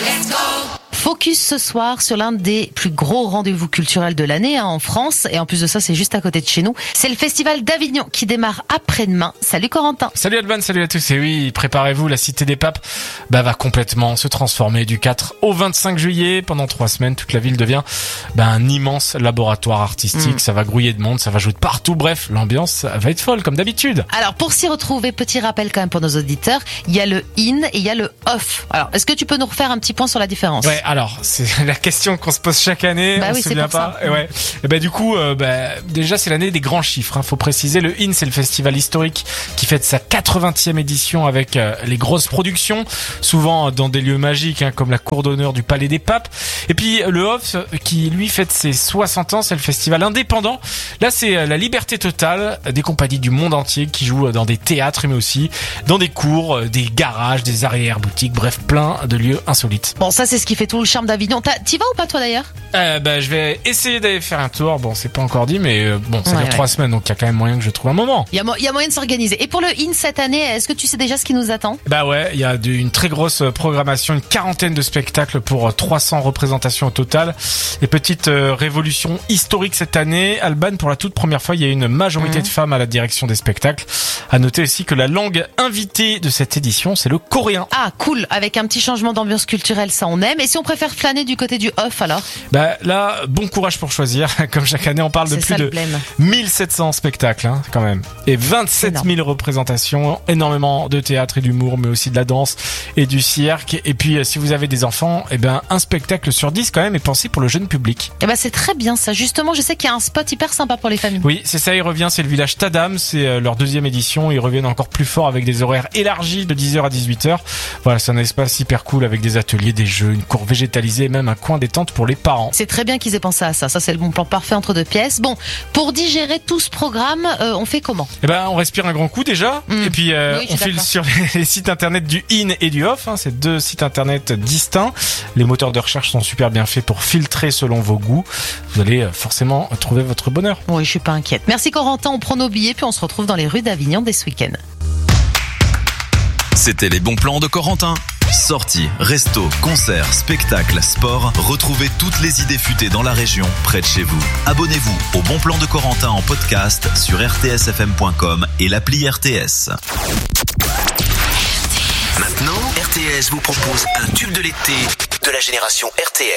Focus ce soir sur l'un des plus gros rendez-vous culturels de l'année en France. Et en plus de ça, c'est juste à côté de chez nous. C'est le Festival d'Avignon qui démarre après-demain. Salut Corentin. Salut Alban, salut à tous. Et oui, préparez-vous, la Cité des Papes va complètement se transformer du 4 au 25 juillet. Pendant 3 semaines, toute la ville devient un immense laboratoire artistique. Ça va grouiller de monde, ça va jouer de partout. Bref, l'ambiance va être folle comme d'habitude. Alors pour s'y retrouver, petit rappel quand même pour nos auditeurs, il y a le in et il y a le off. Alors est-ce que tu peux nous refaire un petit point sur la différence? Ouais, alors c'est la question qu'on se pose chaque année. On oui, se souvient pas. Et du coup, déjà c'est l'année des grands chiffres. Faut préciser, le in c'est le festival historique qui fête sa 80e édition avec les grosses productions, souvent dans des lieux magiques comme la cour d'honneur du Palais des Papes. Et puis le off qui lui fête ses 60 ans, c'est le festival indépendant. Là c'est la liberté totale des compagnies du monde entier qui jouent dans des théâtres mais aussi dans des cours, des garages, des arrière-boutiques, bref plein de lieux insolites. Bon, ça c'est ce qui fait tout le charme d'Avignon. T'y vas ou pas toi d'ailleurs? Je vais essayer d'aller faire un tour. Bon, c'est pas encore dit, mais ça dure 3 semaines, donc il y a quand même moyen que je trouve un moment. Il y a moyen de s'organiser. Et pour le in cette année, est-ce que tu sais déjà ce qui nous attend? Il y a une très grosse programmation, une 40aine de spectacles pour 300 représentations au total. Et petite révolution historique cette année, Alban, pour la toute première fois, il y a une majorité de femmes à la direction des spectacles. À noter aussi que la langue invitée de cette édition, c'est le coréen. Ah, cool. Avec un petit changement d'ambiance culturelle, ça on aime. Et si on préfère flâner du côté du off alors? Là, bon courage pour choisir. Comme chaque année, on parle de plus de 1700 spectacles, quand même. Et 27 000 représentations, énormément de théâtre et d'humour, mais aussi de la danse et du cirque. Et puis, si vous avez des enfants, un spectacle sur 10 quand même est pensé pour le jeune public. C'est très bien ça. Justement, je sais qu'il y a un spot hyper sympa pour les familles. Oui, c'est ça, il revient, c'est le village Tadam, c'est leur 2e édition. Ils reviennent encore plus fort avec des horaires élargis de 10h à 18h. Voilà, c'est un espace hyper cool avec des ateliers, des jeux, une cour végétalisée et même un coin détente pour les parents. C'est très bien qu'ils aient pensé à ça. Ça, c'est le bon plan parfait entre 2 pièces. Bon, pour digérer tout ce programme, on fait comment? On respire un grand coup déjà. Et puis, on file sur les sites internet du in et du off. C'est 2 sites internet distincts. Les moteurs de recherche sont super bien faits pour filtrer selon vos goûts. Vous allez forcément trouver votre bonheur. Oui, je suis pas inquiète. Merci Corentin. On prend nos billets puis on se retrouve dans les rues d'Avignon dès ce week-end. C'était les bons plans de Corentin. Sorties, restos, concerts, spectacles, sport, retrouvez toutes les idées futées dans la région, près de chez vous. Abonnez-vous au Bon Plan de Corentin en podcast sur rtsfm.com et l'appli RTS. Maintenant, RTS vous propose un tube de l'été de la génération RTL.